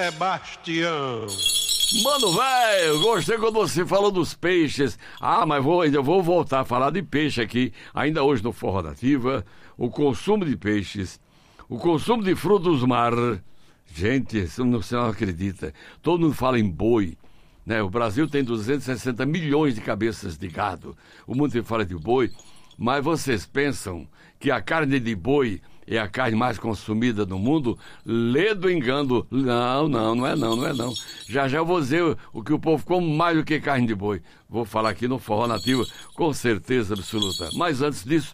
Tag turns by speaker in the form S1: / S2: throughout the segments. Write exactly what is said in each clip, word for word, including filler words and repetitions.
S1: Sebastião.
S2: Mano, velho, gostei quando você falou dos peixes. Ah, mas vou, ainda vou voltar a falar de peixe aqui, ainda hoje no Forró Nativa. O consumo de peixes, o consumo de frutos do mar. Gente, você não, você não acredita. Todo mundo fala em boi, né? O Brasil tem duzentos e sessenta milhões de cabeças de gado. O mundo inteiro fala de boi, mas vocês pensam que a carne de boi é a carne mais consumida no mundo? Lê do engano. Não, não, não é não, não é não. Já já eu vou dizer o que o povo come mais do que carne de boi. Vou falar aqui no Forró Nativa, com certeza absoluta. Mas antes disso,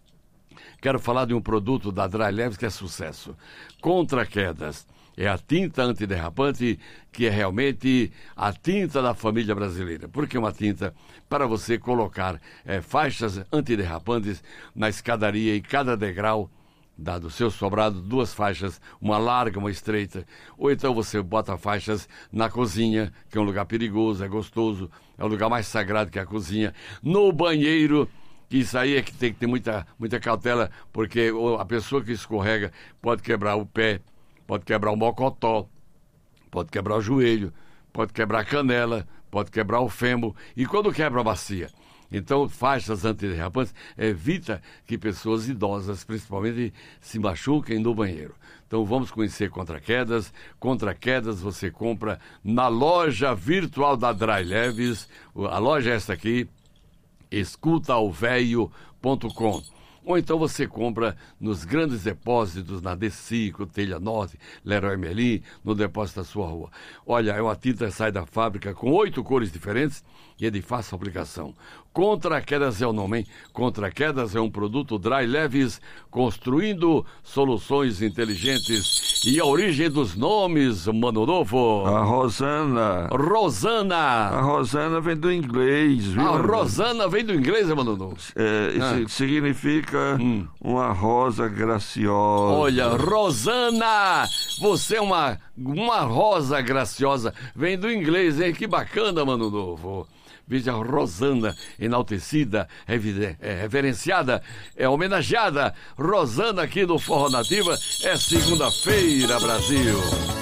S2: quero falar de um produto da Dry Leves que é sucesso. Contra quedas. É a tinta antiderrapante, que é realmente a tinta da família brasileira. Porque é uma tinta para você colocar é, faixas antiderrapantes na escadaria e cada degrau dado o seu sobrado, duas faixas, uma larga, uma estreita. Ou então você bota faixas na cozinha, que é um lugar perigoso, é gostoso, é o lugar mais sagrado que é a cozinha. No banheiro, que isso aí é que tem que ter muita, muita cautela, porque a pessoa que escorrega pode quebrar o pé, pode quebrar o mocotó, pode quebrar o joelho, pode quebrar a canela, pode quebrar o fêmur. E quando quebra a bacia? Então, faixas antiderrapantes evita que pessoas idosas, principalmente, se machuquem no banheiro. Então, vamos conhecer Contra Quedas. Contra Quedas você compra na loja virtual da Dry Leves. A loja é essa aqui, escuta o veio ponto com. Ou então você compra nos grandes depósitos, na Decico, Telha Norte, Leroy Merlin, no depósito da sua rua. Olha, é uma tinta que sai da fábrica com oito cores diferentes e é de fácil aplicação. Contra Quedas é o nome, hein? Contra Quedas é um produto Dry Leves, construindo soluções inteligentes. E a origem dos nomes, Mano Novo?
S3: A Rosana.
S2: Rosana.
S3: A Rosana vem do inglês, viu?
S2: A Rosana vem do inglês, Mano Novo?
S3: É, isso ah. significa hum. uma rosa graciosa.
S2: Olha, Rosana, você é uma, uma rosa graciosa. Vem do inglês, hein? Que bacana, Mano Novo. Veja a Rosana, enaltecida, rever, é, reverenciada, é homenageada. Rosana aqui no Forró Nativa. É segunda-feira, Brasil.